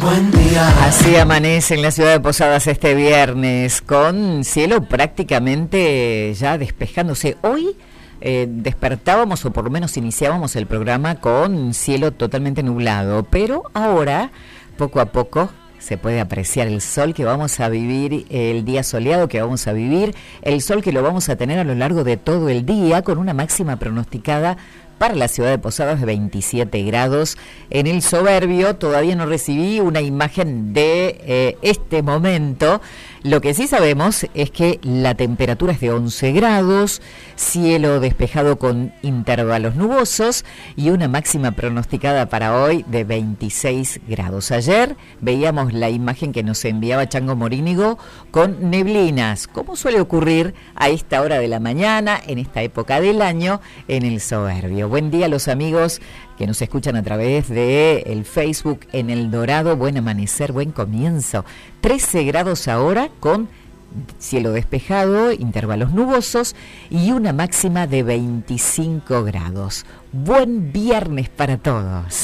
Buen día. Así amanece en la ciudad de Posadas este viernes, con cielo prácticamente ya despejándose. Hoy despertábamos, o por lo menos iniciábamos el programa con cielo totalmente nublado, pero ahora, poco a poco, se puede apreciar el sol que vamos a vivir, el día soleado que vamos a vivir, el sol que lo vamos a tener a lo largo de todo el día, con una máxima pronosticada para la ciudad de Posadas de 27 grados. En el Soberbio todavía no recibí una imagen de este momento. Lo que sí sabemos es que la temperatura es de 11 grados, cielo despejado con intervalos nubosos y una máxima pronosticada para hoy de 26 grados. Ayer veíamos la imagen que nos enviaba Chango Morínigo con neblinas, como suele ocurrir a esta hora de la mañana, en esta época del año, en el Soberbio. Buen día a los amigos que nos escuchan a través de el Facebook en El Dorado. Buen amanecer, buen comienzo. 13 grados ahora con cielo despejado, intervalos nubosos y una máxima de 25 grados. Buen viernes para todos.